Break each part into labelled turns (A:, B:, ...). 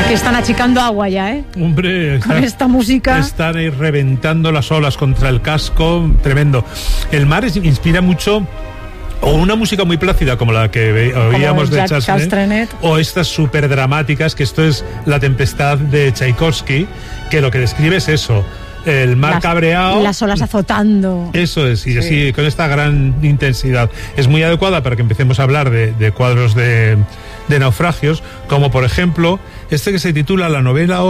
A: Que están achicando agua ya, ¿eh?
B: Hombre,
A: con esta música.
B: Están ahí reventando las olas contra el casco, tremendo. El mar inspira mucho, o una música muy plácida como la que oíamos de Charles Trenet, o estas súper dramáticas, que esto es La tempestad de Tchaikovsky, que lo que describe es eso. El mar cabreado,
A: las olas azotando.
B: Eso es, y así con esta gran intensidad. Es muy adecuada para que empecemos a hablar de cuadros de naufragios, como por ejemplo este que se titula La novena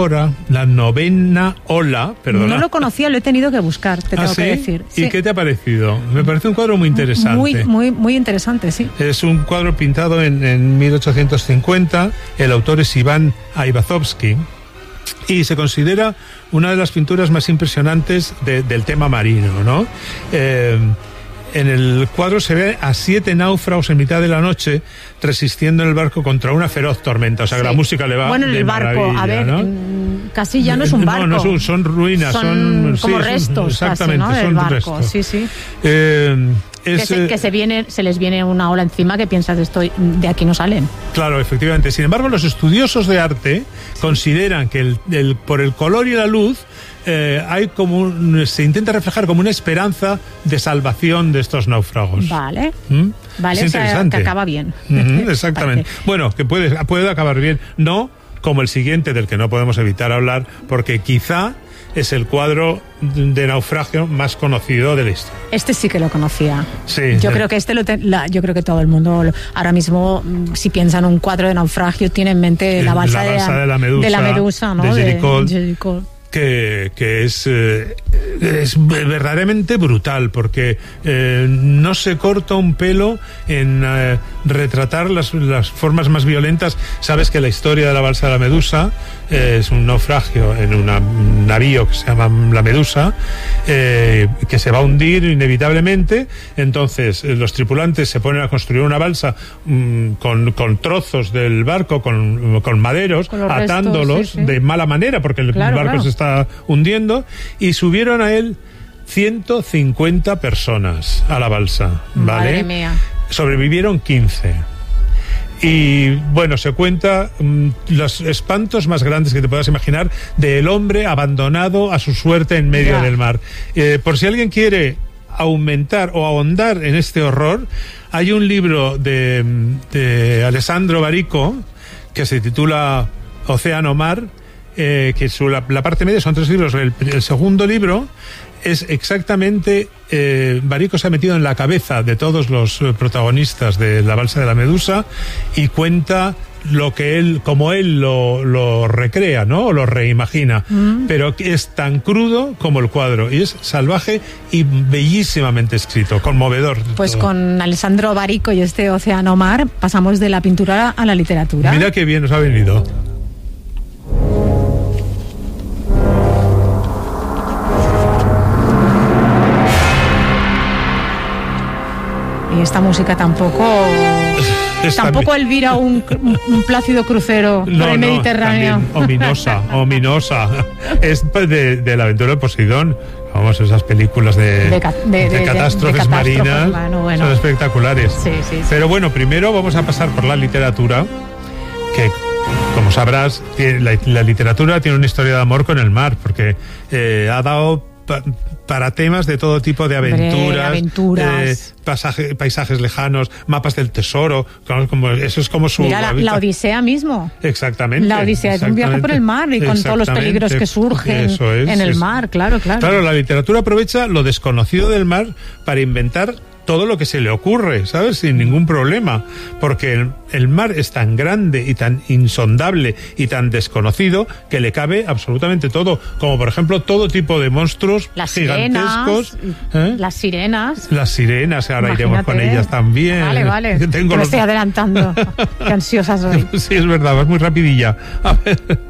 B: ola, perdona.
A: No lo conocía, lo he tenido que buscar, te tengo que decir.
B: ¿Y qué te ha parecido? Me parece un cuadro muy interesante.
A: Muy interesante, sí.
B: Es un cuadro pintado en 1850. El autor es Iván Aivazovsky y se considera una de las pinturas más impresionantes del tema marino, ¿no? En el cuadro se ve a 7 náufragos en mitad de la noche resistiendo en el barco contra una feroz tormenta. O sea, que la música le va
A: bueno, en el barco, a ver, ¿no? Casi ya no es un barco.
B: No, son ruinas. Son
A: como restos,
B: exactamente,
A: casi, ¿no?
B: son
A: barco.
B: restos.
A: Sí. Se les viene una ola encima que piensas de aquí no salen.
B: Claro, efectivamente. Sin embargo, los estudiosos de arte consideran que por el color y la luz hay se intenta reflejar como una esperanza de salvación de estos náufragos.
A: Vale. Vale,
B: es interesante.
A: Que acaba bien.
B: Exactamente. Vale. Bueno, que puede acabar bien. No como el siguiente, del que no podemos evitar hablar, porque quizá es el cuadro de naufragio más conocido de la historia.
A: Este sí que lo conocía.
B: Sí.
A: Yo creo que yo creo que todo el mundo ahora mismo, si piensa en un cuadro de naufragio, tiene en mente la balsa de la Medusa, ¿no?
B: De Géricault. Que es verdaderamente brutal, porque no se corta un pelo en retratar las formas más violentas. Sabes que la historia de la balsa de la Medusa es un naufragio en un navío que se llama la Medusa, que se va a hundir inevitablemente. Entonces los tripulantes se ponen a construir una balsa con trozos del barco, con maderos, atándolos de mala manera, porque el barco se está hundiendo, y subieron a él 150 personas a la balsa, ¿vale?
A: Madre mía.
B: Sobrevivieron 15. Y bueno, se cuenta los espantos más grandes que te puedas imaginar del hombre abandonado a su suerte en medio del mar. Por si alguien quiere aumentar o ahondar en este horror, hay un libro de Alessandro Barico que se titula Océano Mar, que la parte media son 3 libros. El segundo libro es exactamente Barico se ha metido en la cabeza de todos los protagonistas de la balsa de la Medusa y cuenta como él lo recrea, ¿no? O lo reimagina, pero es tan crudo como el cuadro, y es salvaje y bellísimamente escrito, conmovedor.
A: Pues todo. Con Alessandro Barico y este Océano Mar pasamos de la pintura a la literatura.
B: Mira qué bien nos ha venido.
A: Y esta música tampoco elvira un plácido crucero por el Mediterráneo.
B: Ominosa. Es de la aventura de Poseidón. Vamos, esas películas de catástrofes marinas son espectaculares.
A: Sí.
B: Pero bueno, primero vamos a pasar por la literatura, que, como sabrás, la literatura tiene una historia de amor con el mar, porque ha dado para temas de todo tipo de aventuras. Paisajes lejanos, mapas del tesoro, eso es como su...
A: Mira, la Odisea mismo.
B: Exactamente.
A: La Odisea es un viaje por el mar y con todos los peligros que surgen en el mar, claro.
B: Claro, la literatura aprovecha lo desconocido del mar para inventar todo lo que se le ocurre, ¿sabes? Sin ningún problema, porque el mar es tan grande y tan insondable y tan desconocido que le cabe absolutamente todo, como por ejemplo todo tipo de monstruos gigantescos.
A: Las sirenas.
B: Las sirenas, ahora iremos con ellas también.
A: Vale. Me estoy adelantando. Qué ansiosa soy.
B: Sí, es verdad, vas muy rapidilla. A ver.